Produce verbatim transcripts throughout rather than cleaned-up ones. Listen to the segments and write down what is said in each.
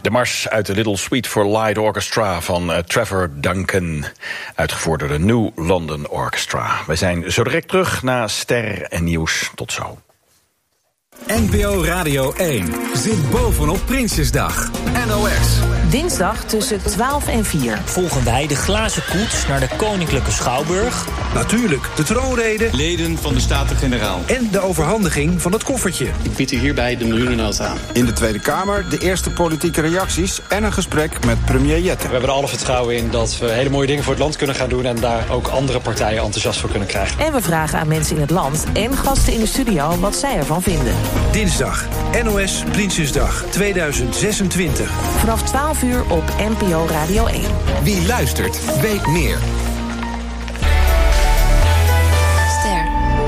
De mars uit de Little Suite for Light Orchestra van uh, Trevor Duncan, uitgevoerd door de New London Orchestra. Wij zijn zo direct terug na Ster en Nieuws. Tot zo. N P O Radio één zit bovenop Prinsjesdag. N O S. Dinsdag tussen twaalf en vier. Volgen wij de glazen koets naar de Koninklijke Schouwburg. Natuurlijk de troonrede. Leden van de Staten-Generaal. En de overhandiging van het koffertje. Ik bied u hierbij de miljoenennota aan. In de Tweede Kamer de eerste politieke reacties en een gesprek met premier Jette. We hebben er alle vertrouwen in dat we hele mooie dingen voor het land kunnen gaan doen en daar ook andere partijen enthousiast voor kunnen krijgen. En we vragen aan mensen in het land en gasten in de studio wat zij ervan vinden. Dinsdag, N O S Prinsjesdag tweeduizend zesentwintig. Vanaf twaalf uur op N P O Radio één. Wie luistert, weet meer. Ster.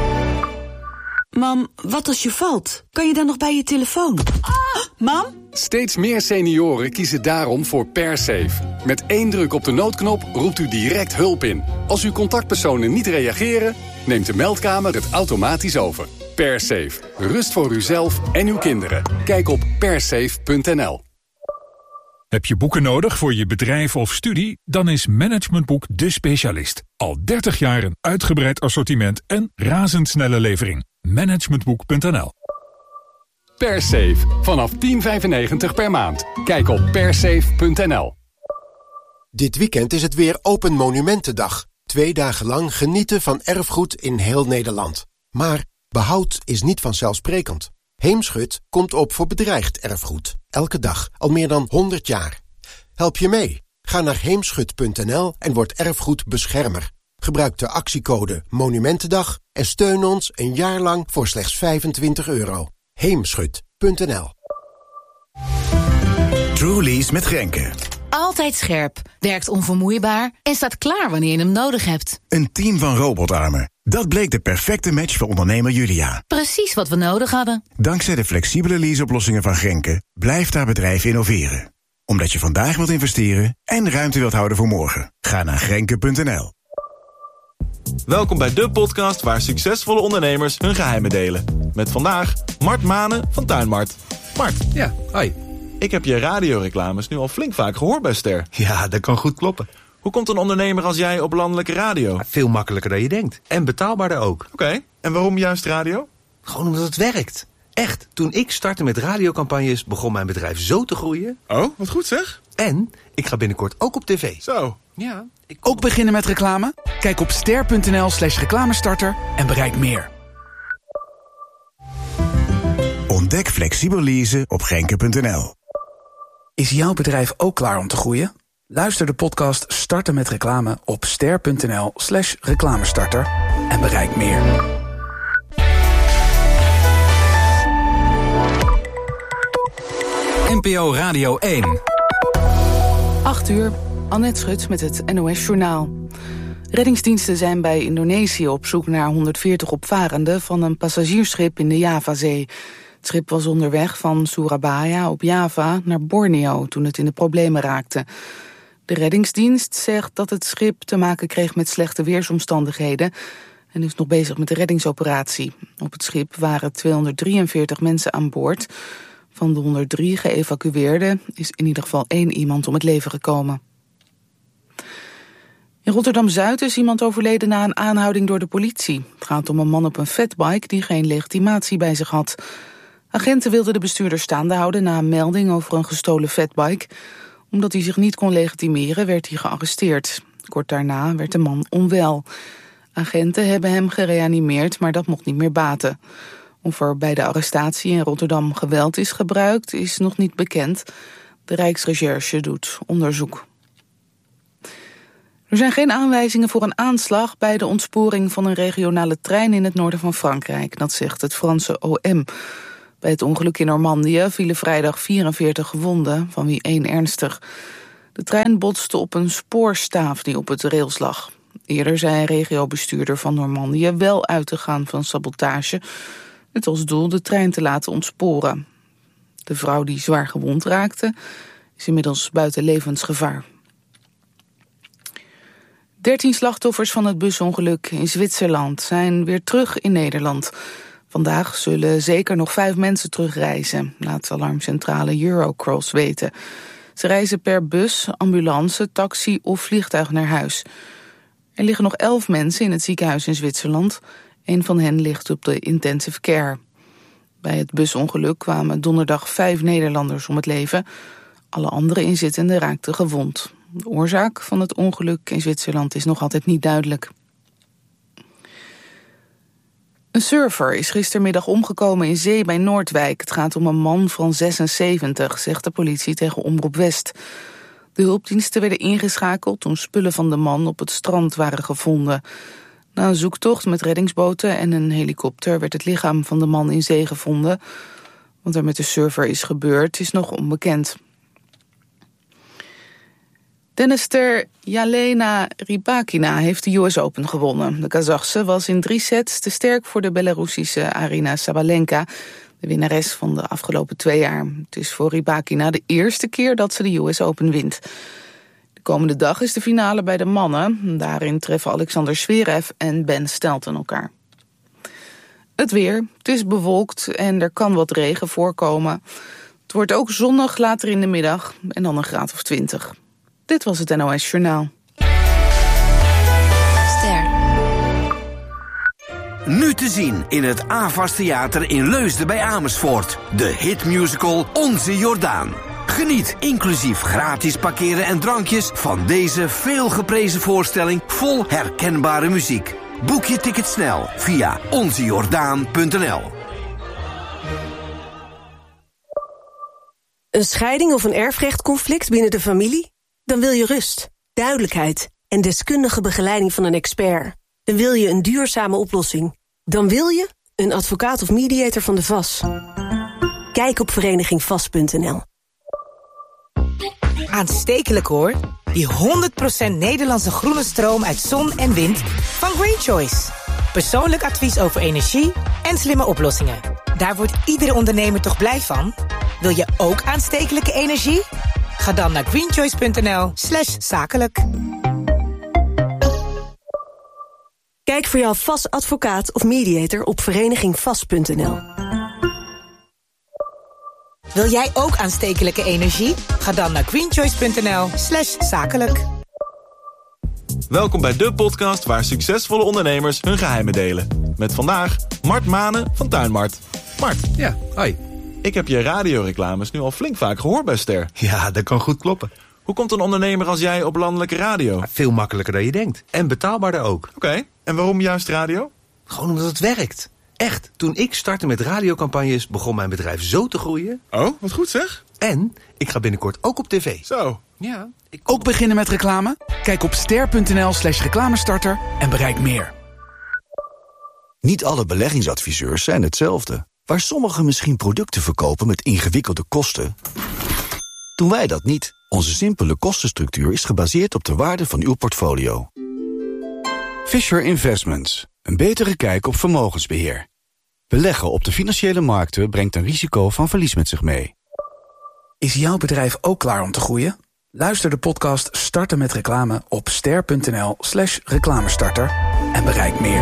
Mam, wat als je valt? Kan je dan nog bij je telefoon? Ah, mam? Steeds meer senioren kiezen daarom voor PerSafe. Met één druk op de noodknop roept u direct hulp in. Als uw contactpersonen niet reageren, neemt de meldkamer het automatisch over. PerSafe. Rust voor uzelf en uw kinderen. Kijk op persafe punt n l. Heb je boeken nodig voor je bedrijf of studie? Dan is Managementboek de specialist. Al dertig jaar een uitgebreid assortiment en razendsnelle levering. Managementboek punt n l. PerSafe. Vanaf tien vijfennegentig per maand. Kijk op persafe punt n l. Dit weekend is het weer Open Monumentendag. Twee dagen lang genieten van erfgoed in heel Nederland. Maar behoud is niet vanzelfsprekend. Heemschut komt op voor bedreigd erfgoed. Elke dag, al meer dan honderd jaar. Help je mee? Ga naar heemschut punt n l en word erfgoedbeschermer. Gebruik de actiecode Monumentendag en steun ons een jaar lang voor slechts vijfentwintig euro. heemschut punt n l. Truly's met Grenke. Altijd scherp, werkt onvermoeibaar en staat klaar wanneer je hem nodig hebt. Een team van robotarmen. Dat bleek de perfecte match voor ondernemer Julia. Precies wat we nodig hadden. Dankzij de flexibele leaseoplossingen van Grenke blijft haar bedrijf innoveren. Omdat je vandaag wilt investeren en ruimte wilt houden voor morgen. Ga naar grenke punt n l. Welkom bij de podcast waar succesvolle ondernemers hun geheimen delen. Met vandaag Mart Manen van Tuinmart. Mart. Ja, hoi. Ik heb je radioreclames nu al flink vaak gehoord bij Ster. Ja, dat kan goed kloppen. Hoe komt een ondernemer als jij op landelijke radio? Veel makkelijker dan je denkt. En betaalbaarder ook. Oké, okay. En waarom juist radio? Gewoon omdat het werkt. Echt, toen ik startte met radiocampagnes begon mijn bedrijf zo te groeien. Oh, wat goed zeg. En ik ga binnenkort ook op tv. Zo. Ja. Ik... Ook beginnen met reclame? Kijk op ster punt n l slash reclamestarter en bereik meer. Ontdek flexibel leasen op grenke punt n l. Is jouw bedrijf ook klaar om te groeien? Luister de podcast Starten met Reclame op ster punt n l slash reclamestarter en bereik meer. N P O Radio één. acht uur, Annette Schut met het N O S Journaal. Reddingsdiensten zijn bij Indonesië op zoek naar honderdveertig opvarenden van een passagiersschip in de Javazee. Het schip was onderweg van Surabaya op Java naar Borneo toen het in de problemen raakte. De reddingsdienst zegt dat het schip te maken kreeg met slechte weersomstandigheden en is nog bezig met de reddingsoperatie. Op het schip waren tweehonderddrieënveertig mensen aan boord. Van de honderddrie geëvacueerden is in ieder geval één iemand om het leven gekomen. In Rotterdam-Zuid is iemand overleden na een aanhouding door de politie. Het gaat om een man op een fatbike die geen legitimatie bij zich had. Agenten wilden de bestuurder staande houden na een melding over een gestolen fatbike. Omdat hij zich niet kon legitimeren werd hij gearresteerd. Kort daarna werd de man onwel. Agenten hebben hem gereanimeerd, maar dat mocht niet meer baten. Of er bij de arrestatie in Rotterdam geweld is gebruikt, is nog niet bekend. De Rijksrecherche doet onderzoek. Er zijn geen aanwijzingen voor een aanslag bij de ontsporing van een regionale trein in het noorden van Frankrijk. Dat zegt het Franse O M. Bij het ongeluk in Normandië vielen vrijdag vierenveertig gewonden, van wie één ernstig. De trein botste op een spoorstaaf die op het rails lag. Eerder zei regiobestuurder van Normandië wel uit te gaan van sabotage, met als doel de trein te laten ontsporen. De vrouw die zwaar gewond raakte is inmiddels buiten levensgevaar. Dertien slachtoffers van het busongeluk in Zwitserland zijn weer terug in Nederland. Vandaag zullen zeker nog vijf mensen terugreizen, laat alarmcentrale Eurocross weten. Ze reizen per bus, ambulance, taxi of vliegtuig naar huis. Er liggen nog elf mensen in het ziekenhuis in Zwitserland. Een van hen ligt op de intensive care. Bij het busongeluk kwamen donderdag vijf Nederlanders om het leven. Alle andere inzittenden raakten gewond. De oorzaak van het ongeluk in Zwitserland is nog altijd niet duidelijk. Een surfer is gistermiddag omgekomen in zee bij Noordwijk. Het gaat om een man van zesenzeventig, zegt de politie tegen Omroep West. De hulpdiensten werden ingeschakeld toen spullen van de man op het strand waren gevonden. Na een zoektocht met reddingsboten en een helikopter werd het lichaam van de man in zee gevonden. Wat er met de surfer is gebeurd is nog onbekend. Tennisster Jelena Rybakina heeft de U S Open gewonnen. De Kazachse was in drie sets te sterk voor de Belarussische Aryna Sabalenka, de winnares van de afgelopen twee jaar. Het is voor Rybakina de eerste keer dat ze de U S Open wint. De komende dag is de finale bij de mannen. Daarin treffen Alexander Zverev en Ben Stelten elkaar. Het weer. Het is bewolkt en er kan wat regen voorkomen. Het wordt ook zonnig later in de middag en dan een graad of twintig. Dit was het N O S Journaal. Ster. Nu te zien in het AVAS Theater in Leusden bij Amersfoort. De hitmusical Onze Jordaan. Geniet inclusief gratis parkeren en drankjes van deze veelgeprezen voorstelling vol herkenbare muziek. Boek je ticket snel via onze jordaan punt n l. Een scheiding of een erfrechtconflict binnen de familie? Dan wil je rust, duidelijkheid en deskundige begeleiding van een expert. Dan wil je een duurzame oplossing. Dan wil je een advocaat of mediator van de V A S. Kijk op vereniging vast punt n l. Aanstekelijk hoor. Die honderd procent Nederlandse groene stroom uit zon en wind van Green Choice. Persoonlijk advies over energie en slimme oplossingen. Daar wordt iedere ondernemer toch blij van? Wil je ook aanstekelijke energie? Ga dan naar greenchoice punt n l slash zakelijk. Kijk voor jouw V A S advocaat of mediator op vereniging vast punt n l. Wil jij ook aanstekelijke energie? Ga dan naar greenchoice punt n l slash zakelijk. Welkom bij de podcast waar succesvolle ondernemers hun geheimen delen. Met vandaag Mart Manen van Tuinmart. Mart. Ja, hoi. Ik heb je radioreclames nu al flink vaak gehoord bij Ster. Ja, dat kan goed kloppen. Hoe komt een ondernemer als jij op landelijke radio? Veel makkelijker dan je denkt. En betaalbaarder ook. Oké, okay. En waarom juist radio? Gewoon omdat het werkt. Echt, toen ik startte met radiocampagnes begon mijn bedrijf zo te groeien. Oh, wat goed zeg. En ik ga binnenkort ook op tv. Zo. Ja. Ik ook beginnen met reclame? Kijk op ster punt n l slash reclamestarter en bereik meer. Niet alle beleggingsadviseurs zijn hetzelfde. Waar sommigen misschien producten verkopen met ingewikkelde kosten, doen wij dat niet. Onze simpele kostenstructuur is gebaseerd op de waarde van uw portfolio. Fisher Investments. Een betere kijk op vermogensbeheer. Beleggen op de financiële markten brengt een risico van verlies met zich mee. Is jouw bedrijf ook klaar om te groeien? Luister de podcast Starten met Reclame op ster punt n l slash reclamestarter en bereik meer.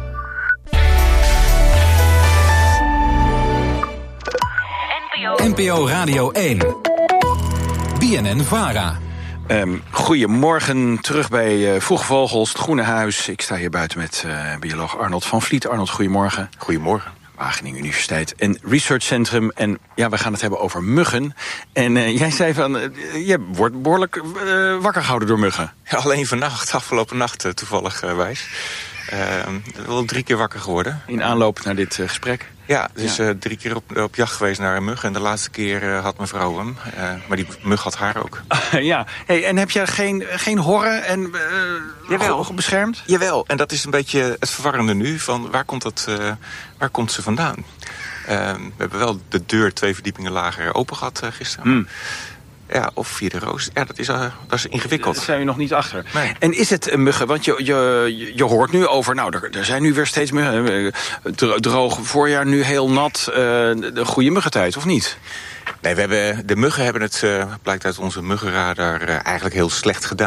N P O Radio één. B N N-Vara. Um, goedemorgen, terug bij uh, Vroegvogels, het Groene Huis. Ik sta hier buiten met uh, bioloog Arnold van Vliet. Arnold, goedemorgen. Goedemorgen. Wageningen Universiteit en Research Centrum. En ja, we gaan het hebben over muggen. En uh, jij zei van, uh, je wordt behoorlijk uh, wakker gehouden door muggen. Ja, alleen vannacht, afgelopen nacht uh, toevallig uh, wijs. Uh, wel drie keer wakker geworden. In aanloop naar dit uh, gesprek? Ja, dus ja. Uh, drie keer op, op jacht geweest naar een mug. En de laatste keer uh, had mijn vrouw hem. Uh, maar die mug had haar ook. Uh, ja, hey, en heb je geen, geen horren en uh, Jawel. beschermd? Jawel, en dat is een beetje het verwarrende nu. Van waar komt, dat, uh, waar komt ze vandaan? Uh, we hebben wel de deur twee verdiepingen lager open gehad uh, gisteren. Mm. Ja, of via de roos. Ja, dat is, uh, dat is ingewikkeld. Daar zijn we nog niet achter. Nee. En is het een muggen? Want je, je, je hoort nu over, nou, er, er zijn nu weer steeds muggen. Droog voorjaar, nu heel nat. Uh, de goede muggentijd, of niet? Nee, we hebben, de muggen hebben het, uh, blijkt uit onze muggenradar, uh, eigenlijk heel slecht gedaan.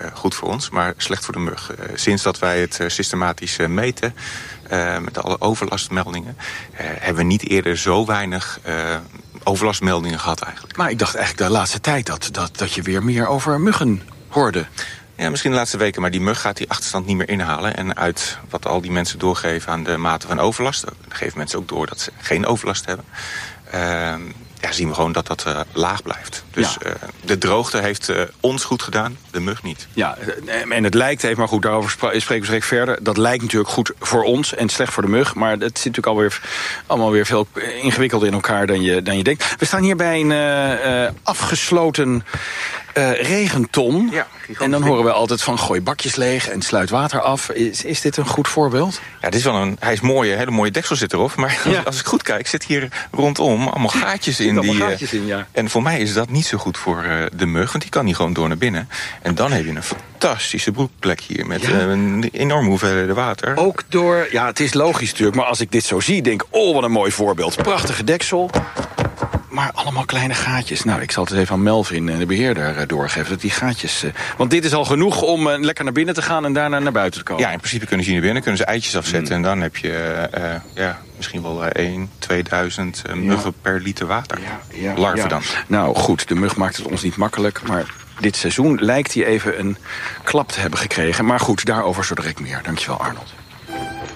uh, goed voor ons, maar slecht voor de mug. Uh, sinds dat wij het uh, systematisch uh, meten, uh, met alle overlastmeldingen, uh, hebben we niet eerder zo weinig uh, overlastmeldingen gehad eigenlijk. Maar ik dacht eigenlijk de laatste tijd dat, dat, dat je weer meer over muggen hoorde. Ja, misschien de laatste weken, maar die mug gaat die achterstand niet meer inhalen. En uit wat al die mensen doorgeven aan de mate van overlast, geven mensen ook door dat ze geen overlast hebben. Uh, ja, zien we gewoon dat dat uh, laag blijft. Dus ja. uh, de droogte heeft uh, ons goed gedaan, de mug niet. Ja, en het lijkt even, maar goed, daarover spreken we straks verder. Dat lijkt natuurlijk goed voor ons en slecht voor de mug. Maar het zit natuurlijk alweer, allemaal weer veel ingewikkelder in elkaar dan je, dan je denkt. We staan hier bij een uh, uh, afgesloten uh, regenton. Ja, en dan horen we altijd van gooi bakjes leeg en sluit water af. Is, is dit een goed voorbeeld? Ja, dit is wel een, hij is mooi, een hele mooie deksel zit erop. Maar ja. als, als ik goed kijk, zit hier rondom allemaal gaatjes in. Die, gaatjes in ja. En voor mij is dat niet zo goed voor uh, de mug, want die kan niet gewoon door naar binnen. En dan heb je een fantastische broedplek hier met ja. uh, een enorme hoeveelheid water. Ook door, ja, het is logisch natuurlijk, maar als ik dit zo zie, denk ik, oh, wat een mooi voorbeeld. Prachtige deksel. Maar allemaal kleine gaatjes. Nou, ik zal het eens even aan Melvin, de beheerder, doorgeven. Dat die gaatjes. Want dit is al genoeg om uh, lekker naar binnen te gaan en daarna naar buiten te komen. Ja, in principe kunnen ze hier naar binnen, kunnen ze eitjes afzetten. Mm. En dan heb je uh, ja, misschien wel uh, één, tweeduizend uh, muggen ja. per liter water. Ja, ja, Larven ja. dan. Nou goed, de mug maakt het ons niet makkelijk. Maar dit seizoen lijkt hij even een klap te hebben gekregen. Maar goed, daarover zo direct meer. Dankjewel, Arnold.